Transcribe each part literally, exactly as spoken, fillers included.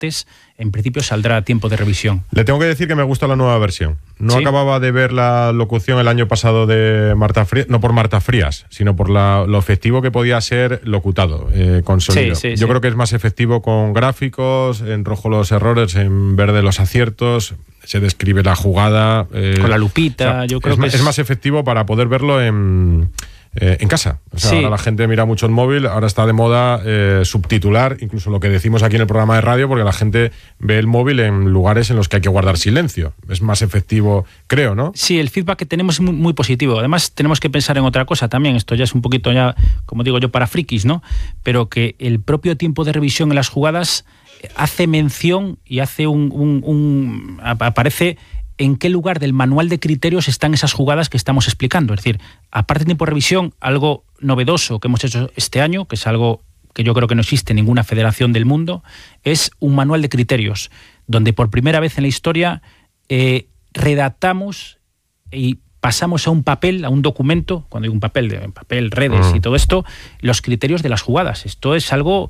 martes, en principio saldrá a tiempo de revisión. Le tengo que decir que me gusta la nueva versión. No ¿Sí? acababa de ver la locución el año pasado de Marta Frías, no por Marta Frías, sino por la, lo efectivo que podía ser locutado eh, con sonido. Sí, sí, Yo sí. creo que es más efectivo con gráficos, en rojo los errores, en verde los aciertos, se describe la jugada. Eh, con la lupita, o sea, yo creo es, que es... es... es más efectivo para poder verlo en... Eh, en casa. O sea, sí. Ahora la gente mira mucho el móvil, ahora está de moda eh, subtitular, incluso lo que decimos aquí en el programa de radio, porque la gente ve el móvil en lugares en los que hay que guardar silencio. Es más efectivo, creo, ¿no? Sí, el feedback que tenemos es muy, muy positivo. Además, tenemos que pensar en otra cosa también. Esto ya es un poquito, ya, como digo yo, para frikis, ¿no? Pero que el propio tiempo de revisión en las jugadas hace mención y hace un... un, un aparece... en qué lugar del manual de criterios están esas jugadas que estamos explicando. Es decir, aparte de tiempo de revisión, algo novedoso que hemos hecho este año, que es algo que yo creo que no existe en ninguna federación del mundo, es un manual de criterios, donde por primera vez en la historia eh, redactamos y pasamos a un papel, a un documento, cuando hay un papel, de papel, redes uh-huh. y todo esto, los criterios de las jugadas. Esto es algo,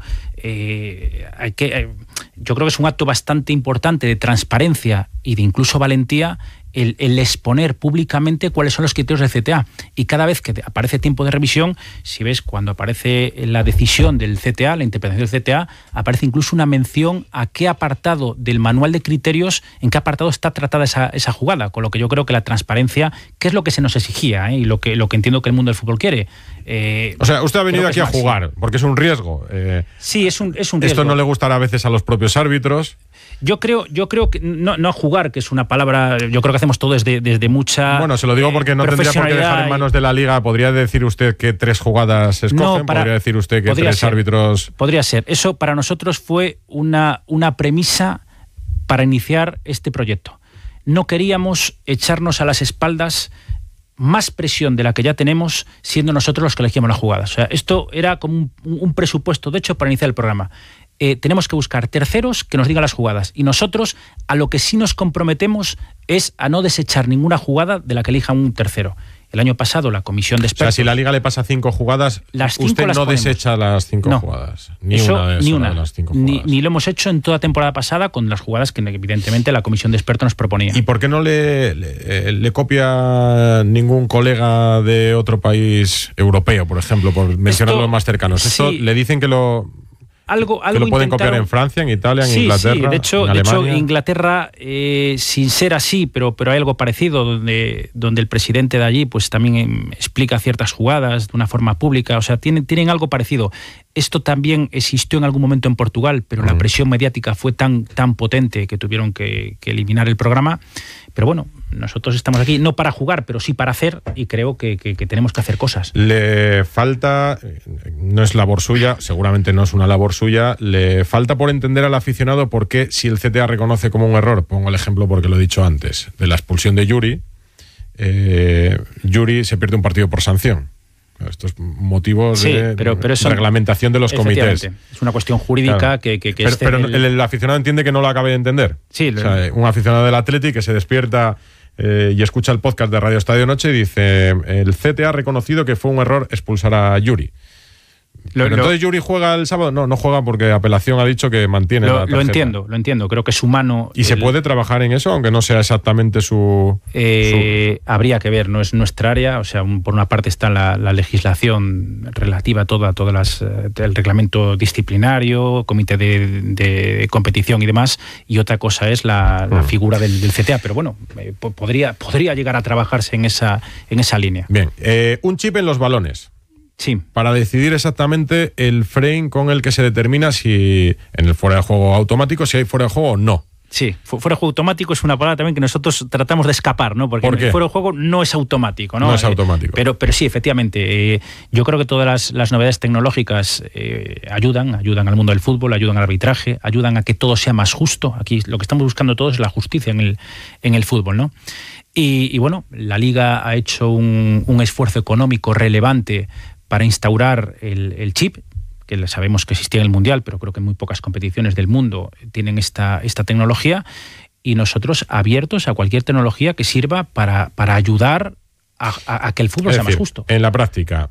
eh, hay que, eh, yo creo que es un acto bastante importante de transparencia y de incluso valentía el, el exponer públicamente cuáles son los criterios del C T A. Y cada vez que aparece tiempo de revisión, si ves cuando aparece la decisión del C T A, la interpretación del C T A, aparece incluso una mención a qué apartado del manual de criterios, en qué apartado está tratada esa, esa jugada, con lo que yo creo que la transparencia, que es lo que se nos exigía, ¿eh? y lo que, lo que entiendo que el mundo del fútbol quiere. Eh, o sea, usted ha venido aquí a jugar, porque es un riesgo. Eh, sí, es un, es un riesgo. Esto no le gustará a veces a los propios árbitros. Yo creo, yo creo que no, no a jugar, que es una palabra, yo creo que hacemos todo desde, desde mucha. Bueno, se lo digo porque no tendría por qué dejar en manos de la liga. ¿Podría decir usted que tres jugadas se escogen? No, para, ¿Podría decir usted que tres ser, árbitros? Podría ser. Eso para nosotros fue una, una premisa para iniciar este proyecto. No queríamos echarnos a las espaldas más presión de la que ya tenemos, siendo nosotros los que elegíamos las jugadas. O sea, esto era como un, un presupuesto, de hecho, para iniciar el programa. Eh, tenemos que buscar terceros que nos digan las jugadas, y nosotros a lo que sí nos comprometemos es a no desechar ninguna jugada de la que elija un tercero. El año pasado la comisión de expertos... O sea, si la Liga le pasa cinco jugadas, las cinco usted las no ponemos. desecha las cinco no. jugadas. Ni Eso, una de, ni, una. de las cinco ni, jugadas. Ni lo hemos hecho en toda temporada pasada con las jugadas que evidentemente la comisión de expertos nos proponía. ¿Y por qué no le, le, le copia ningún colega de otro país europeo, por ejemplo, por mencionar Esto, los más cercanos? Esto sí. le dicen que lo... Algo, algo que lo pueden intentaron... copiar en Francia, en Italia, en sí, Inglaterra, sí. De hecho, en de hecho Alemania. Inglaterra, eh, sin ser así, pero, pero hay algo parecido, donde, donde el presidente de allí pues también eh, explica ciertas jugadas de una forma pública. O sea, tienen, tienen algo parecido. Esto también existió en algún momento en Portugal, pero mm. la presión mediática fue tan, tan potente que tuvieron que, que eliminar el programa. Pero bueno, nosotros estamos aquí no para jugar, pero sí para hacer, y creo que, que, que tenemos que hacer cosas. Le falta, no es labor suya, seguramente no es una labor suya, le falta por entender al aficionado por qué, si el C T A reconoce como un error, pongo el ejemplo porque lo he dicho antes, de la expulsión de Yuri, eh, Yuri se pierde un partido por sanción. Estos motivos sí, de pero, pero eso, reglamentación de los comités. Es una cuestión jurídica claro. que, que, que Pero, este pero el... el, el aficionado entiende que no lo acabe de entender. Sí, o sea, un aficionado del Atleti que se despierta eh, y escucha el podcast de Radio Estadio Noche y dice: el C T A ha reconocido que fue un error expulsar a Yuri. Lo, Pero entonces lo, Yuri juega el sábado. No, no juega porque apelación ha dicho que mantiene lo, la tarjeta. Lo entiendo, lo entiendo. Creo que es humano. ¿Y el, se puede trabajar en eso, aunque no sea exactamente su, eh, su... Habría que ver, no es nuestra área. O sea, un, por una parte está la, la legislación relativa a toda, todas las, el reglamento disciplinario, comité de, de competición y demás, y otra cosa es la, la mm. figura del, del C T A. Pero bueno, eh, podría, podría llegar a trabajarse en esa, en esa línea. Bien, eh, un chip en los balones. Sí. Para decidir exactamente el frame con el que se determina si en el fuera de juego automático, si hay fuera de juego o no. Sí, fuera de juego automático es una palabra también que nosotros tratamos de escapar, ¿no? Porque ¿Por qué? el fuera de juego no es automático, ¿no? No es automático. Eh, pero, pero sí, efectivamente, eh, yo creo que todas las, las novedades tecnológicas eh, ayudan, ayudan al mundo del fútbol, ayudan al arbitraje, ayudan a que todo sea más justo. Aquí lo que estamos buscando todos es la justicia en el, en el fútbol, ¿no? Y, y bueno, la Liga ha hecho un, un esfuerzo económico relevante para instaurar el, el chip, que sabemos que existía en el Mundial, pero creo que muy pocas competiciones del mundo tienen esta, esta tecnología, y nosotros abiertos a cualquier tecnología que sirva para, para ayudar a, a, a que el fútbol es sea decir, más justo. En la práctica,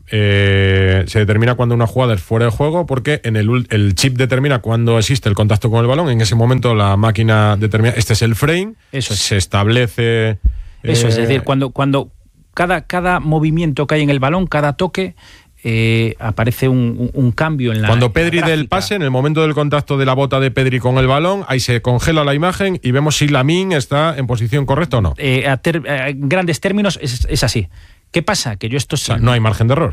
eh, se determina cuando una jugada es fuera de juego porque en el, el chip determina cuando existe el contacto con el balón. En ese momento la máquina determina, este es el frame, Eso es. se establece... Eso eh, es, es decir, cuando, cuando cada, cada movimiento que hay en el balón, cada toque... Eh, aparece un, un, un cambio en la Cuando Pedri en la del pase, en el momento del contacto de la bota de Pedri con el balón, ahí se congela la imagen y vemos si Lamine está en posición correcta o no. Eh, a ter, eh, grandes términos es, es así. ¿Qué pasa? Que yo esto... O sea, no hay margen de error.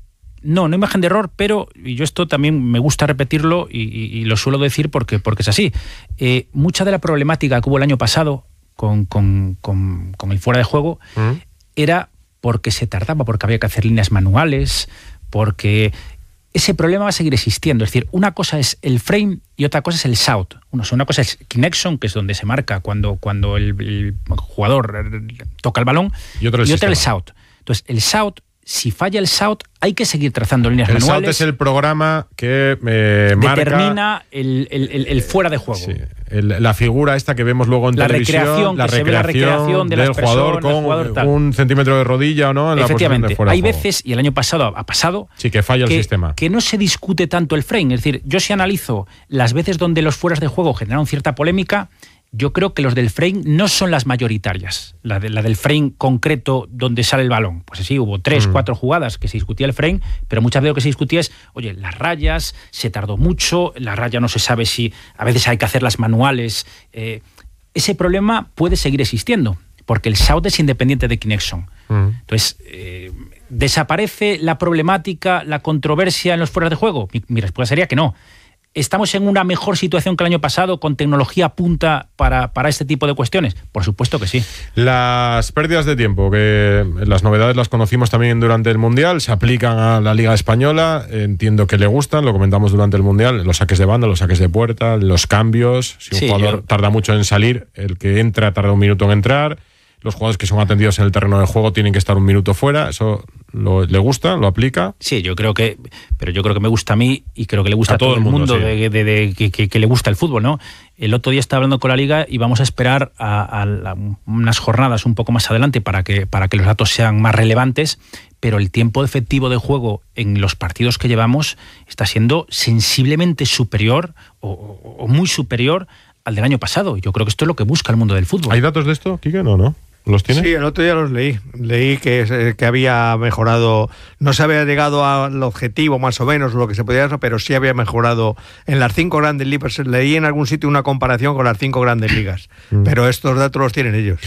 No, no hay margen de error, pero y yo esto también me gusta repetirlo y, y, y lo suelo decir porque, porque es así. Eh, mucha de la problemática que hubo el año pasado con, con, con, con el fuera de juego ¿Mm? era porque se tardaba, porque había que hacer líneas manuales, porque ese problema va a seguir existiendo. Es decir, una cosa es el frame y otra cosa es el shout. Una cosa es connection, que es donde se marca cuando, cuando el, el jugador toca el balón, y otro el, y otra el shout. Entonces, el shout, si falla el shout, hay que seguir trazando líneas el manuales. El shout es el programa que eh, marca... Determina el, el, el, el fuera de juego. Sí, el, la figura esta que vemos luego en la televisión, recreación, la, recreación la recreación de del las jugador personas, con jugador, un centímetro de rodilla o no en Efectivamente, la posición de fuera hay de juego. veces, y el año pasado ha pasado, sí, que falla que, el sistema. Que no se discute tanto el frame. Es decir, yo si analizo las veces donde los fueras de juego generaron cierta polémica, yo creo que los del frame no son las mayoritarias. La, de, la del frame concreto donde sale el balón. Pues sí, hubo tres, mm. cuatro jugadas que se discutía el frame, pero muchas veces lo que se discutía es, oye, las rayas, se tardó mucho, la raya no se sabe si a veces hay que hacer las manuales. Eh, ese problema puede seguir existiendo, porque el shout es independiente de connection. Mm. Entonces, eh, ¿desaparece la problemática, la controversia en los fueras de juego? Mi, mi respuesta sería que no. ¿Estamos en una mejor situación que el año pasado con tecnología punta para, para este tipo de cuestiones? Por supuesto que sí. Las pérdidas de tiempo, que las novedades las conocimos también durante el Mundial, se aplican a la Liga Española, entiendo que le gustan, lo comentamos durante el Mundial, los saques de banda, los saques de puerta, los cambios, si un sí, jugador yo... tarda mucho en salir, el que entra tarda un minuto en entrar, los jugadores que son atendidos en el terreno de juego tienen que estar un minuto fuera, eso lo, le gusta, lo aplica. Sí, yo creo que, pero yo creo que me gusta a mí y creo que le gusta a, a todo, todo el mundo, mundo sí. de, de, de, de, que, que, que le gusta el fútbol, ¿no? El otro día estaba hablando con la Liga y vamos a esperar a, a, a unas jornadas un poco más adelante para que, para que los datos sean más relevantes, pero el tiempo efectivo de juego en los partidos que llevamos está siendo sensiblemente superior o, o, o muy superior al del año pasado. Yo creo que esto es lo que busca el mundo del fútbol. ¿Hay datos de esto, Quique? No, ¿no? ¿Los tiene? Sí, el otro día los leí. Leí que, que había mejorado, no se había llegado al objetivo más o menos, lo que se podía hacer, pero sí había mejorado en las cinco grandes ligas. Leí en algún sitio una comparación con las cinco grandes ligas, mm. pero estos datos los tienen ellos.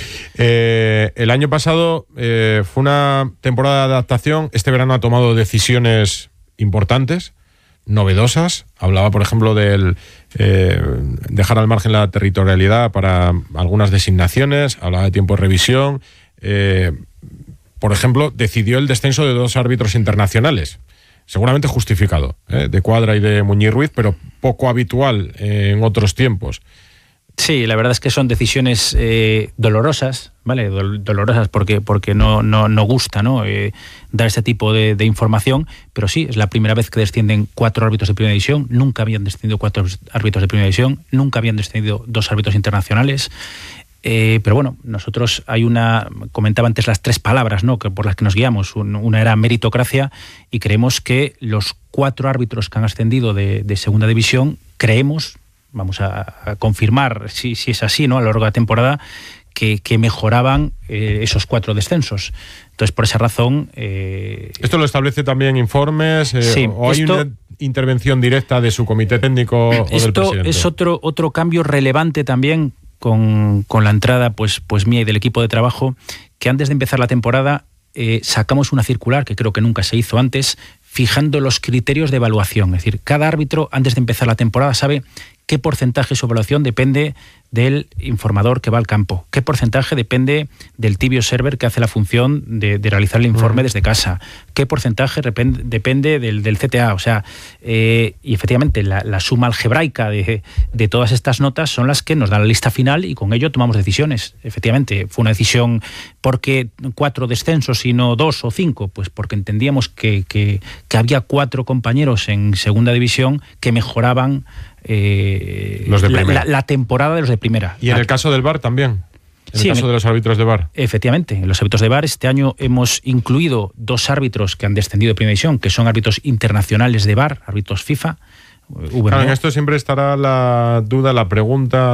Eh, el año pasado eh, fue una temporada de adaptación. Este verano ha tomado decisiones importantes, novedosas. Hablaba, por ejemplo, del eh, dejar al margen la territorialidad para algunas designaciones, hablaba de tiempo de revisión. Eh, por ejemplo, decidió el descenso de dos árbitros internacionales, seguramente justificado, ¿eh? de Cuadra y de Muñiz Ruiz, pero poco habitual eh, en otros tiempos. Sí, la verdad es que son decisiones eh, dolorosas, ¿vale? Dol- dolorosas porque, porque no, no, no gusta, ¿no? Eh, dar este tipo de, de información, pero sí, es la primera vez que descienden cuatro árbitros de primera división, nunca habían descendido cuatro árbitros de primera división, nunca habían descendido dos árbitros internacionales, eh, pero bueno, nosotros hay una, comentaba antes las tres palabras, ¿no? que por las que nos guiamos, una era meritocracia y creemos que los cuatro árbitros que han ascendido de, de segunda división, creemos, vamos a, a confirmar si, si es así, ¿no? A lo largo de la temporada, que, que mejoraban eh, esos cuatro descensos. Entonces, por esa razón... Eh, ¿Esto lo establece también informes? Eh, sí, ¿O hay esto, una intervención directa de su comité técnico o del presidente? Esto es otro, otro cambio relevante también con, con la entrada pues, pues mía y del equipo de trabajo, que antes de empezar la temporada eh, sacamos una circular, que creo que nunca se hizo antes, fijando los criterios de evaluación. Es decir, cada árbitro, antes de empezar la temporada, sabe qué porcentaje de su evaluación depende del informador que va al campo, qué porcentaje depende del tibio server que hace la función de, de realizar el informe uh-huh. desde casa, qué porcentaje depende, depende del, del C T A. O sea, eh, y efectivamente la, la suma algebraica de, de todas estas notas son las que nos dan la lista final y con ello tomamos decisiones. Efectivamente, fue una decisión porque cuatro descensos y no dos o cinco, pues porque entendíamos que, que, que había cuatro compañeros en segunda división que mejoraban Eh, los de la, la, la temporada de los de primera. ¿Y en el caso del V A R también? En sí, el caso en, de los árbitros de V A R. Efectivamente, en los árbitros de V A R este año hemos incluido dos árbitros que han descendido de primera división, que son árbitros internacionales de V A R, árbitros FIFA. Claro, en esto siempre estará la duda, la pregunta